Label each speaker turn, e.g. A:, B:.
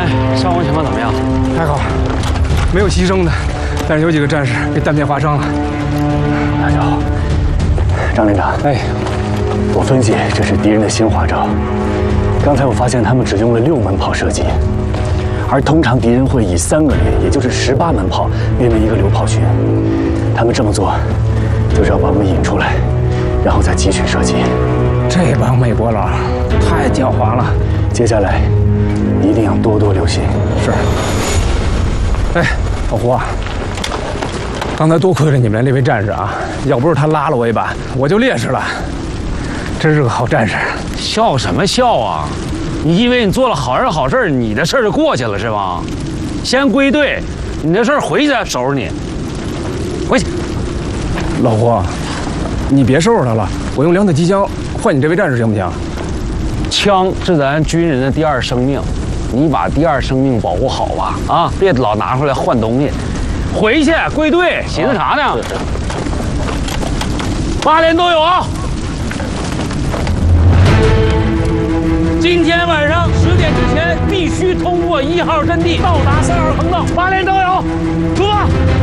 A: 员伤亡情况怎么样？
B: 还好，没有牺牲的，但是有几个战士被弹片划伤了。
C: 那就好。张连长，
B: 哎，
C: 我分析这是敌人的新花招。刚才我发现他们只用了6门炮射击，而通常敌人会以3个连，也就是18门炮面对一个流炮群。他们这么做，就是要把我们引出来，然后再集群射击。
B: 这帮美国佬太狡猾了。
C: 接下来一定要多多留心。
B: 是。哎，老胡啊，刚才多亏了你们那位战士啊，要不是他拉了我一把，我就烈士了。真是个好战士。
A: 笑什么笑啊？你以为你做了好人好事，你的事儿就过去了是吗？先归队，你的事儿回去再收拾你。回去。
B: 老胡，你别收拾他了，我用2子机枪换你这位战士行不行？
A: 枪是咱军人的第2生命，你把第2生命保护好吧，啊，别老拿出来换东西。回去归队，寻思啥呢？8连都有啊！今天晚上10点之前必须通过1号阵地到达3号坑道，8连都有，出发。